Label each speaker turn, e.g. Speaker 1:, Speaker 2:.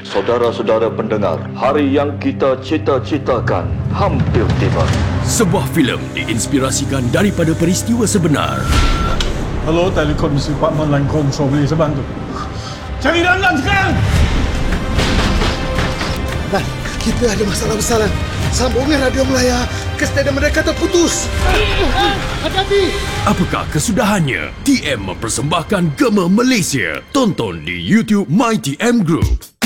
Speaker 1: Saudara-saudara pendengar, hari yang kita cita-citakan hampir tiba.
Speaker 2: Sebuah filem diinspirasikan daripada peristiwa sebenar.
Speaker 3: Hello, Telekom Department Line Control, boleh saya bantu? Cari Lanlan sekarang!
Speaker 4: Lan, kita ada masalah besar, Lan. Sambungan radio Melaya ke stadium mereka terputus. Hati-hati!
Speaker 2: Apakah kesudahannya? TM mempersembahkan Gema Malaysia. Tonton di YouTube My TM Group.